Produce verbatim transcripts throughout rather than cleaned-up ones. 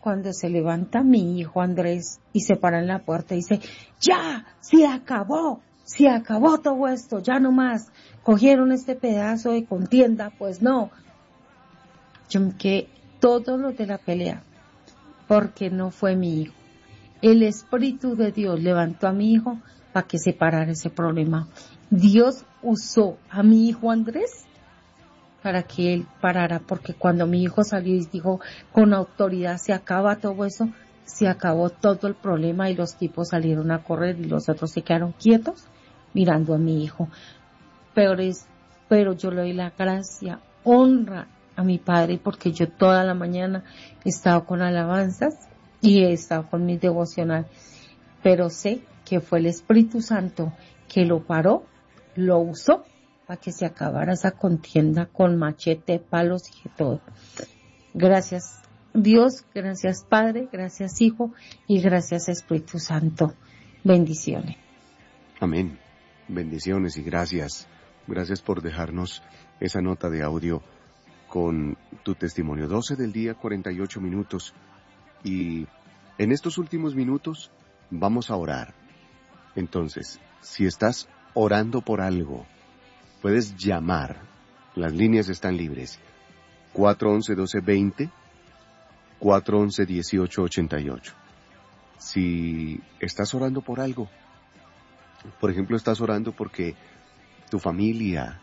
cuando se levanta mi hijo Andrés y se para en la puerta y dice, ya, se acabó, se acabó todo esto, ya no más, cogieron este pedazo de contienda, pues no. Yo me quedé todos los de la pelea, porque no fue mi hijo. El Espíritu de Dios levantó a mi hijo para que se parara ese problema. Dios usó a mi hijo Andrés para que él parara, porque cuando mi hijo salió y dijo con autoridad se acaba todo eso, se acabó todo el problema y los tipos salieron a correr y los otros se quedaron quietos mirando a mi hijo. Pero, es, pero yo le doy la gracia, honra a mi padre, porque yo toda la mañana he estado con alabanzas y he estado con mi devocional, pero sé que fue el Espíritu Santo que lo paró, lo usó para que se acabara esa contienda con machete, palos y todo. Gracias Dios, gracias Padre, gracias Hijo y gracias Espíritu Santo. Bendiciones. Amén. Bendiciones y gracias. Gracias por dejarnos esa nota de audio con tu testimonio. doce del día, cuarenta y ocho minutos. Y en estos últimos minutos vamos a orar. Entonces, si estás orando por algo, puedes llamar. Las líneas están libres. cuatro once, doce veinte, cuatro once, dieciocho ochenta y ocho. Si estás orando por algo, por ejemplo, estás orando porque tu familia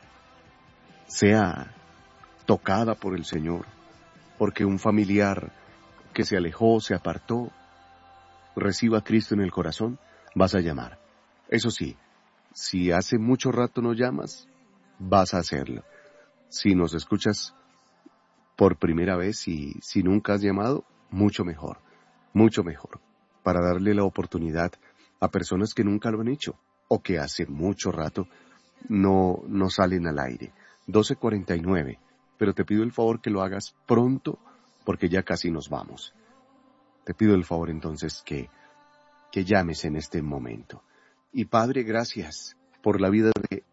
sea tocada por el Señor, porque un familiar que se alejó, se apartó, reciba a Cristo en el corazón, vas a llamar. Eso sí, si hace mucho rato no llamas, vas a hacerlo. Si nos escuchas por primera vez y si nunca has llamado, mucho mejor, mucho mejor, para darle la oportunidad a personas que nunca lo han hecho o que hace mucho rato no, no salen al aire. doce cuarenta y nueve, pero te pido el favor que lo hagas pronto porque ya casi nos vamos. Te pido el favor entonces que, que llames en este momento. Y Padre, gracias por la vida de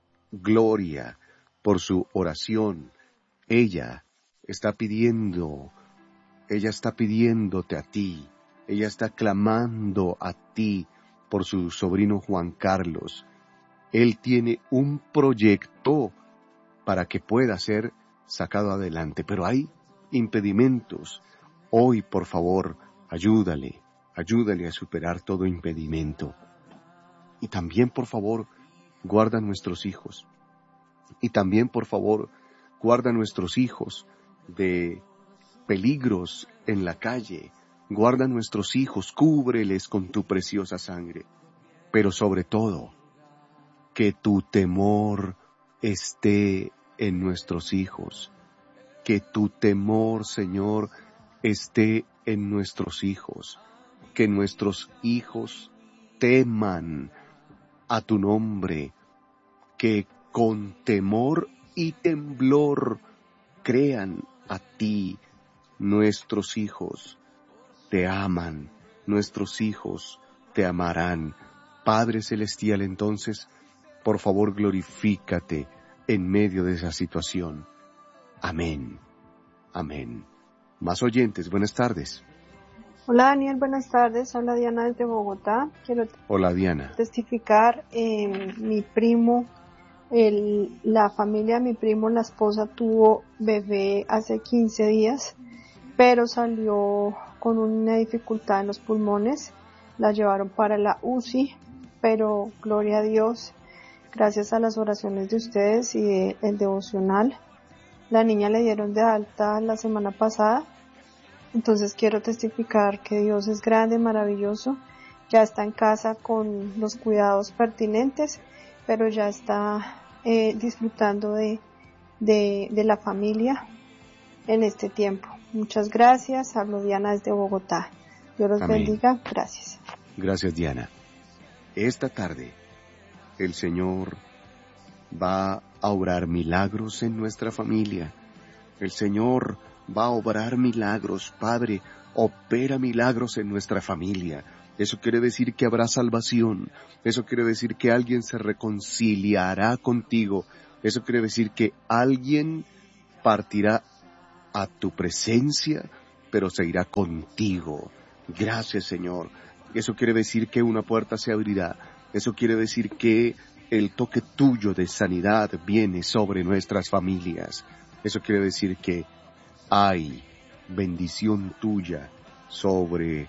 Gloria, por su oración. Ella está pidiendo, ella está pidiéndote a ti, ella está clamando a ti por su sobrino Juan Carlos. Él tiene un proyecto para que pueda ser sacado adelante, pero hay impedimentos. Hoy, por favor, ayúdale, ayúdale a superar todo impedimento. Y también, por favor, guarda a nuestros hijos. Y también, por favor, guarda a nuestros hijos de peligros en la calle. Guarda a nuestros hijos, cúbreles con tu preciosa sangre. Pero sobre todo, que tu temor esté en nuestros hijos. Que tu temor, Señor, esté en nuestros hijos. Que nuestros hijos teman a tu nombre. Que con temor y temblor crean a ti. Nuestros hijos te aman, nuestros hijos te amarán. Padre Celestial, entonces, por favor, glorifícate en medio de esa situación. Amén, amén. Más oyentes, buenas tardes. Hola Daniel, buenas tardes. Habla Diana desde Bogotá. Quiero Hola Diana. testificar, eh, mi primo, el, la familia de mi primo, la esposa tuvo bebé hace quince días, pero salió con una dificultad en los pulmones. La llevaron para la U C I, pero gloria a Dios, gracias a las oraciones de ustedes y de, el devocional, la niña le dieron de alta la semana pasada. Entonces quiero testificar que Dios es grande, maravilloso. Ya está en casa con los cuidados pertinentes, pero ya está eh, disfrutando de, de, de la familia en este tiempo. Muchas gracias. Hablo Diana desde Bogotá. Dios los Amén. bendiga. Gracias. Gracias, Diana. Esta tarde, el Señor va a obrar milagros en nuestra familia. El Señor va a obrar milagros. Padre, opera milagros en nuestra familia. Eso quiere decir que habrá salvación. Eso quiere decir que alguien se reconciliará contigo. Eso quiere decir que alguien partirá a tu presencia, pero se irá contigo. Gracias, Señor. Eso quiere decir que una puerta se abrirá. Eso quiere decir que el toque tuyo de sanidad viene sobre nuestras familias. Eso quiere decir que hay bendición tuya sobre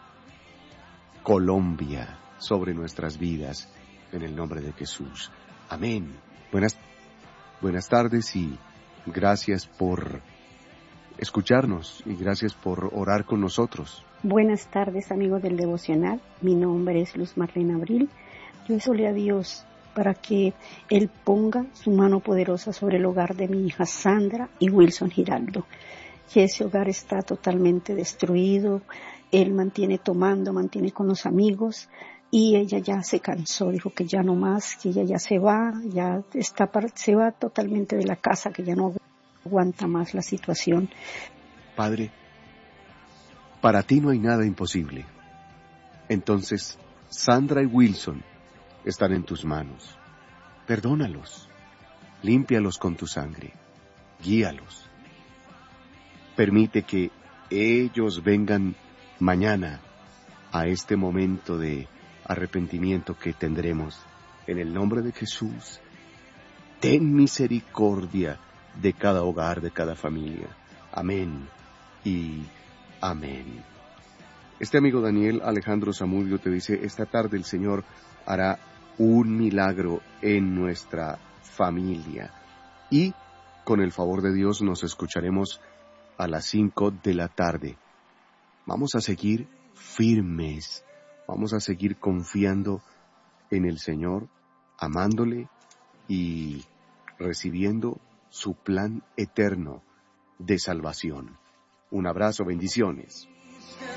Colombia, sobre nuestras vidas, en el nombre de Jesús. Amén. Buenas, buenas tardes y gracias por escucharnos y gracias por orar con nosotros. Buenas tardes, amigos del devocional. Mi nombre es Luz Marlene Abril. Yo solé a Dios para que Él ponga su mano poderosa sobre el hogar de mi hija Sandra y Wilson Giraldo. Que ese hogar está totalmente destruido. Él mantiene tomando, mantiene con los amigos y ella ya se cansó, dijo que ya no más, que ella ya se va, ya está se va totalmente de la casa, que ya no aguanta más la situación. Padre, para ti no hay nada imposible. Entonces, Sandra y Wilson están en tus manos. Perdónalos, límpialos con tu sangre, guíalos. Permite que ellos vengan mañana a este momento de arrepentimiento que tendremos. En el nombre de Jesús, ten misericordia de cada hogar, de cada familia. Amén y amén. Este amigo Daniel Alejandro Zamudio te dice, esta tarde el Señor hará un milagro en nuestra familia. Y con el favor de Dios nos escucharemos a las cinco de la tarde. Vamos a seguir firmes, vamos a seguir confiando en el Señor, amándole y recibiendo su plan eterno de salvación. Un abrazo, bendiciones.